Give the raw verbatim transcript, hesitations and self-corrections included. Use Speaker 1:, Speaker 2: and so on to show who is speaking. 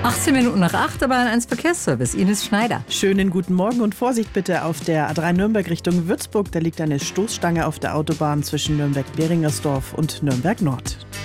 Speaker 1: achtzehn Minuten nach acht, aber ein eins Verkehrsservice. Ines Schneider.
Speaker 2: Schönen guten Morgen und Vorsicht bitte auf der A drei Nürnberg Richtung Würzburg. Da liegt eine Stoßstange auf der Autobahn zwischen Nürnberg-Beringersdorf und Nürnberg Nord.